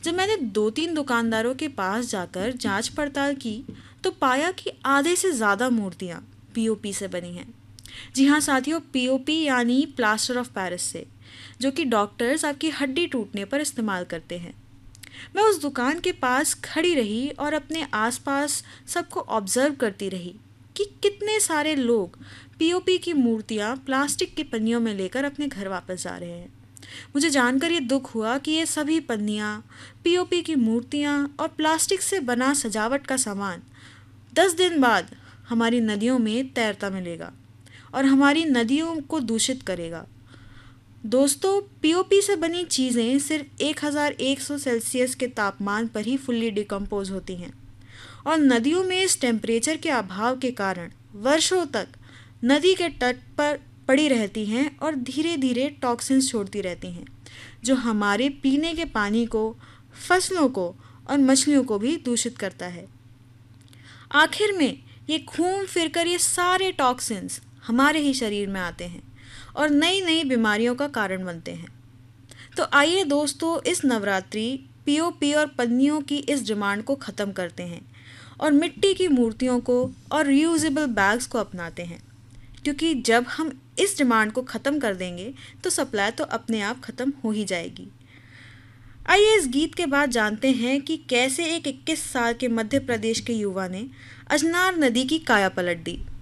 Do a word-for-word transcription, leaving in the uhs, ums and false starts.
जब मैंने दो तीन दुकानदारों के पास जाकर जांच पड़ताल की तो पाया कि आधे से ज़्यादा मूर्तियाँ पीओपी से बनी हैं। जी हाँ साथियों, पीओपी यानी प्लास्टर ऑफ पेरिस से, जो कि डॉक्टर्स आपकी हड्डी टूटने पर इस्तेमाल करते हैं। मैं उस दुकान के पास खड़ी रही और अपने आसपास सबको ऑब्जर्व करती रही कि कितने सारे लोग पीओपी की मूर्तियाँ प्लास्टिक की पन्नियों में लेकर अपने घर वापस जा रहे हैं। मुझे जानकर ये दुख हुआ कि ये सभी पन्नियाँ, पीओपी की मूर्तियाँ और प्लास्टिक से बना सजावट का सामान दस दिन बाद हमारी नदियों में तैरता मिलेगा और हमारी नदियों को दूषित करेगा। दोस्तों, पीओपी से बनी चीज़ें सिर्फ एक हज़ार एक सौ सेल्सियस के तापमान पर ही फुल्ली डिकम्पोज होती हैं और नदियों में इस टेम्परेचर के अभाव के कारण वर्षों तक नदी के तट पर पड़ी रहती हैं और धीरे धीरे टॉक्सिन्स छोड़ती रहती हैं, जो हमारे पीने के पानी को, फसलों को और मछलियों को भी दूषित करता है। आखिर में ये घूम फिरकर ये सारे टॉक्सिन्स हमारे ही शरीर में आते हैं और नई नई बीमारियों का कारण बनते हैं। तो आइए दोस्तों, इस नवरात्रि पीओपी और पन्नियों की इस डिमांड को ख़त्म करते हैं और मिट्टी की मूर्तियों को और रियूजेबल बैग्स को अपनाते हैं, क्योंकि जब हम इस डिमांड को ख़त्म कर देंगे तो सप्लाई तो अपने आप ख़त्म हो ही जाएगी। आइए इस गीत के बाद जानते हैं कि कैसे एक इक्कीस साल के मध्य प्रदेश के युवा ने अजनार नदी की काया पलट दी।